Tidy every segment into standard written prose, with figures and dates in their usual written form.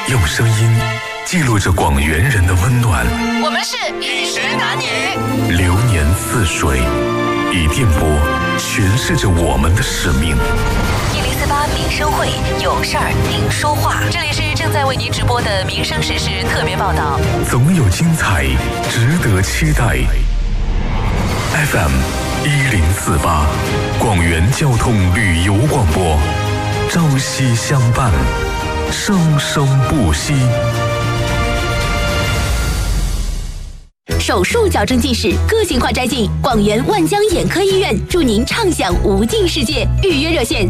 用声音记录着广元人的温暖。 我们是与时男女， 流年似水，以电波诠释着我们的使命。 1048民生会，有事儿您说话。这里是正在为您直播的民生时事特别报道。 总有精彩，值得期待。FM 1048，广元交通旅游广播，朝夕相伴，生生不息。 手术矫正近视，个性化摘镜，广元万江眼科医院祝您畅享无尽世界。预约热线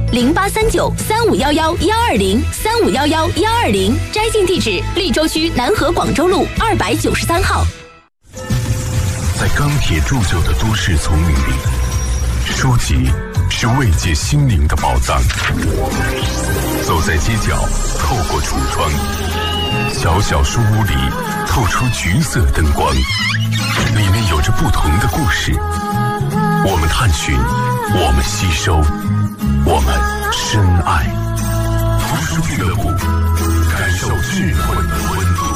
08393511-120，3511-120。摘镜地址：利州区南河广州路293号。 在钢铁铸就的都市丛林里，书籍是慰藉心灵的宝藏。走在街角，透过橱窗，小小书屋里透出橘色灯光，里面有着不同的故事。我们探寻，我们吸收，我们深爱。图书俱乐部，感受智慧的温度。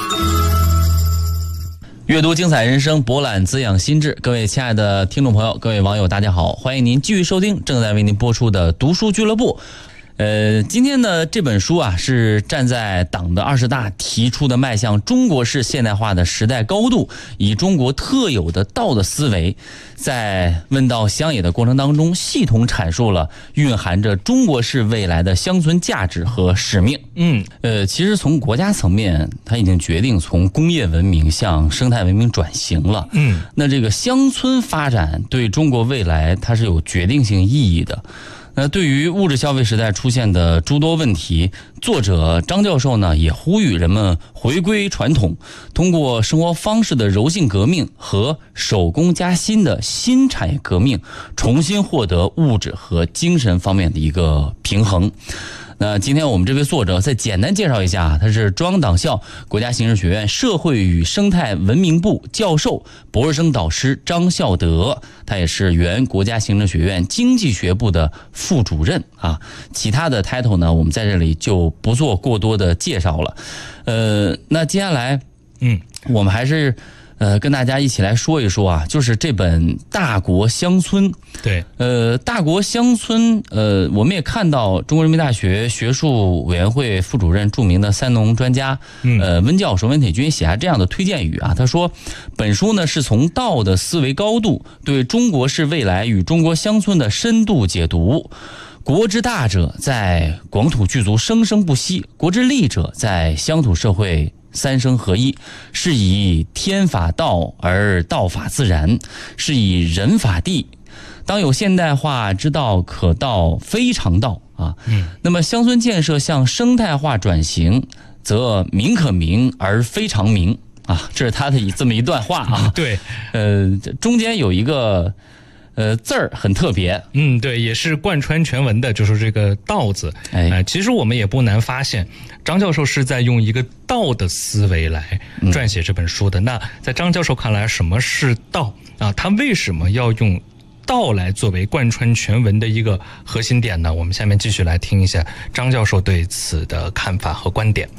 阅读精彩人生，博览滋养心智。各位亲爱的听众朋友，各位网友，大家好，欢迎您继续收听正在为您播出的读书俱乐部。今天的这本书啊，是站在党的20大提出的迈向中国式现代化的时代高度，以中国特有的道的思维，在问道乡野的过程当中，系统阐述了蕴含着中国式未来的乡村价值和使命。其实从国家层面，它已经决定从工业文明向生态文明转型了。那这个乡村发展对中国未来它是有决定性意义的。那对于物质消费时代出现的诸多问题，作者张教授呢也呼吁人们回归传统，通过生活方式的柔性革命和手工加薪的新产业革命，重新获得物质和精神方面的一个平衡。那今天我们这位作者再简单介绍一下，他是中央党校国家形势学院社会与生态文明部教授、博士生导师张孝德，他也是原国家行政学院经济学部的副主任啊。其他的 title 呢，我们在这里就不做过多的介绍了。那接下来，我们还是跟大家一起来说一说啊，就是这本《大国乡村》。 对， 大国乡村，我们也看到中国人民大学学术委员会副主任、著名的三农专家，温教授温铁军写下这样的推荐语啊，他说，本书呢是从道的思维高度对中国式未来与中国乡村的深度解读。国之大者，在广土具足生生不息；国之利者，在乡土社会三生合一，是以天法道而道法自然，是以人法地。当有现代化之道可道非常道啊。那么乡村建设向生态化转型，则民可名而非常名啊，这是他的这么一段话啊。 对， 中间有一个字儿很特别， 对，也是贯穿全文的，就是这个道字。其实我们也不难发现，张教授是在用一个道的思维来撰写这本书的。那在张教授看来，什么是道啊？他为什么要用道来作为贯穿全文的一个核心点呢？我们下面继续来听一下张教授对此的看法和观点。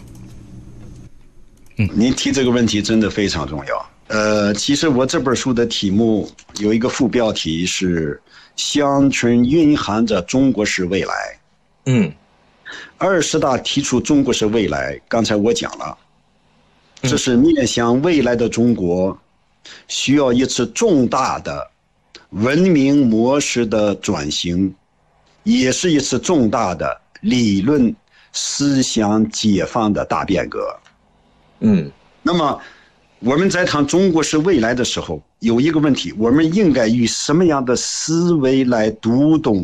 您提这个问题真的非常重要。其实我这本书的题目有一个副标题是乡村蕴含着中国式未来。20大提出中国式未来，刚才我讲了，这是面向未来的中国需要一次重大的文明模式的转型，也是一次重大的理论思想解放的大变革。那么我们在谈中国式未来的时候，有一个问题，我们应该以什么样的思维来读懂